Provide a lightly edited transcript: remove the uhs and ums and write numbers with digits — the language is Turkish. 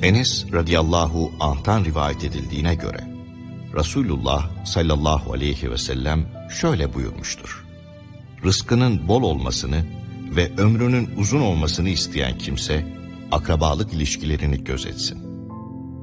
Enes radıyallahu anh'tan rivayet edildiğine göre Resulullah sallallahu aleyhi ve sellem şöyle buyurmuştur: Rızkının bol olmasını ve ömrünün uzun olmasını isteyen kimse akrabalık ilişkilerini gözetsin.